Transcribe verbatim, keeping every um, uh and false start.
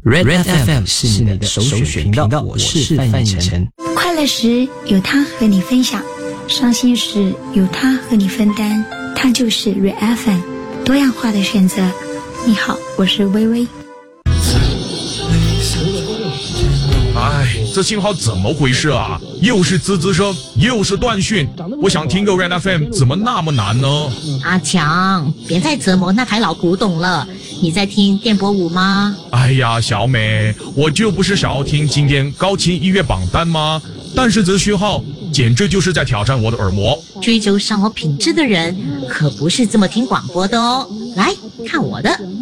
Red F M 是你的首选频道，我是范逸臣。 快乐时有他和你分享，伤心时有他和你分担，他就是 Red F M， 多样化的选择。你好，我是微微。 哎，这信号怎么回事啊？又是滋滋声，又是断讯。我想听个 Red F M， 怎么那么难呢？ 阿强，别再折磨那台老古董了。你在听电波舞吗？ 哎呀，小美，我就不是想要听今天高清音乐榜单吗？但是这讯号简直就是在挑战我的耳膜。 追求生活品质的人可不是这么听广播的哦。来看我的。